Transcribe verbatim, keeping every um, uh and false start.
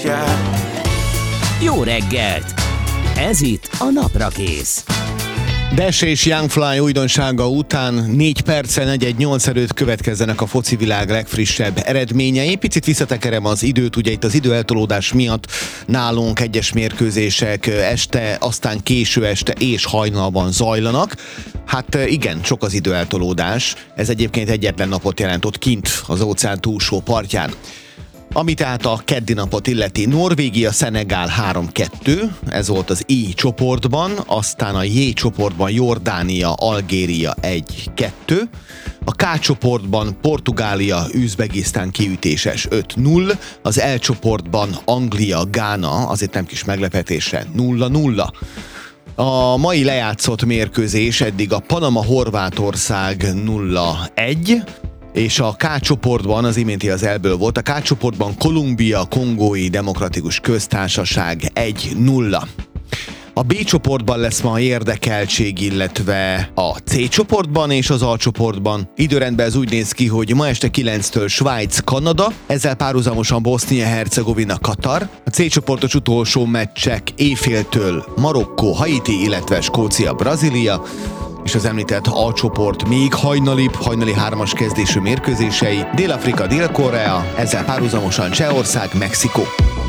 yeah. Jó reggelt! Ez itt a Naprakész. Dash és Young Fly újdonsága után négy perccel negyed nyolc előtt következzenek a foci világ legfrissebb eredményei. Picit visszatekerem az időt, ugye itt az időeltolódás miatt nálunk egyes mérkőzések este, aztán késő este és hajnalban zajlanak. Hát igen, sok az időeltolódás. Ez egyébként egyetlen napot jelent ott kint az óceán túlsó partján. Ami tehát a keddi napot illeti, Norvégia, Szenegál három kettő, ez volt az I csoportban, aztán a J csoportban Jordánia, Algéria egy kettő, a K csoportban Portugália, Üzbegisztán kiütéses öt null, az L csoportban Anglia, Gána, azért nem kis meglepetésre, nulla nulla. A mai lejátszott mérkőzés eddig a Panama-Horvátország nulla egy, és a K csoportban, az iménti az L-ből volt, a K csoportban Kolumbia, Kongói Demokratikus Köztársaság egy nulla. A B csoportban lesz ma érdekeltség, illetve a C csoportban és az A csoportban. Időrendben ez úgy néz ki, hogy ma este kilenctől Svájc, Kanada, ezzel párhuzamosan Bosznia-Hercegovina, Katar. A C csoportos utolsó meccsek éjféltől Marokkó, Haiti, illetve Skócia, Brazília. És az említett A csoport még hajnalibb, hajnali hármas kezdésű mérkőzései, Dél-Afrika, Dél-Korea, ezzel párhuzamosan Csehország, Mexikó.